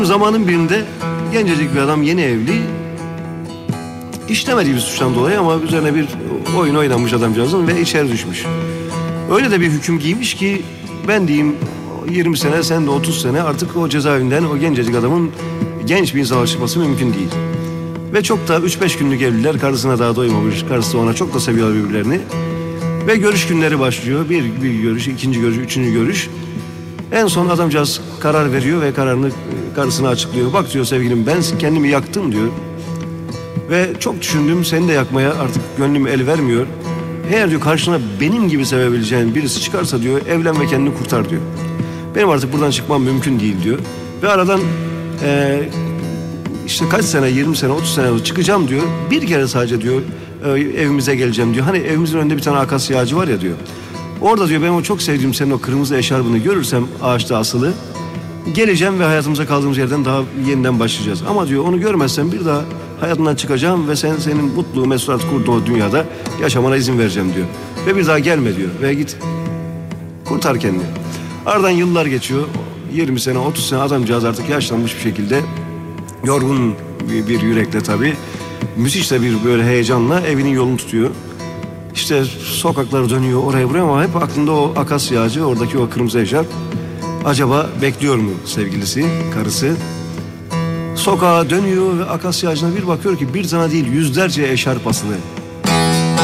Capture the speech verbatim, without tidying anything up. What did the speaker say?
Zamanın birinde gencecik bir adam, yeni evli, işlemediği bir suçtan dolayı ama üzerine bir oyun oynanmış adamcağızın ve içeri düşmüş. Öyle de bir hüküm giymiş ki ben diyeyim yirmi sene, sen de otuz sene artık o cezaevinden o gencecik adamın genç bir insana çıkması mümkün değil. Ve çok da üç beş günlük evliler, karısına daha doymamış, karısı da ona çok da seviyorlar birbirlerini. Ve görüş günleri başlıyor. Bir, bir görüş, ikinci görüş, üçüncü görüş. En son adamcağız karar veriyor ve kararını karısına açıklıyor. Bak diyor sevgilim, ben kendimi yaktım diyor. Ve çok düşündüm, seni de yakmaya artık gönlüm el vermiyor. Eğer diyor karşına benim gibi sevebileceğin birisi çıkarsa diyor, evlen ve kendini kurtar diyor. Benim artık buradan çıkmam mümkün değil diyor. Ve aradan e, işte kaç sene, yirmi sene, otuz sene çıkacağım diyor. Bir kere sadece diyor e, evimize geleceğim diyor. Hani evimizin önünde bir tane akasya ağacı var ya diyor. Orada diyor benim o çok sevdiğim senin o kırmızı eşarbını görürsem ağaçta asılı, geleceğim ve hayatımıza kaldığımız yerden daha yeniden başlayacağız. Ama diyor onu görmezsem bir daha hayatından çıkacağım ve sen senin mutlu, mesulat kurduğun o dünyada yaşamana izin vereceğim diyor. Ve bir daha gelme diyor ve git kurtar kendini. Aradan yıllar geçiyor. yirmi sene, otuz sene adamcağız artık yaşlanmış bir şekilde, yorgun bir, bir yürekle tabii, müthiş de bir böyle heyecanla evinin yolunu tutuyor. İşte sokakları dönüyor oraya buraya ama hep aklında o akasya ağacı, oradaki o kırmızı eşarp. Acaba bekliyor mu sevgilisi, karısı? Sokağa dönüyor ve akasya ağacına bir bakıyor ki bir tane değil yüzlerce eşarp asılı.